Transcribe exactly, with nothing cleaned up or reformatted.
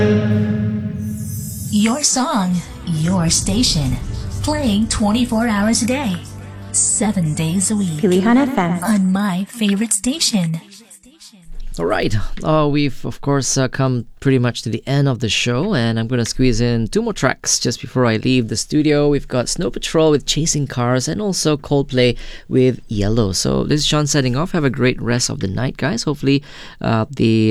Your song, your station. Playing twenty-four hours a day, seven days a week. Pilihan F M. On my favorite station. All right. Uh, we've, of course, uh, come pretty much to the end of the show, and I'm going to squeeze in two more tracks just before I leave the studio. We've got Snow Patrol with Chasing Cars and also Coldplay with Yellow. So this is Sean setting off. Have a great rest of the night, guys. Hopefully uh, the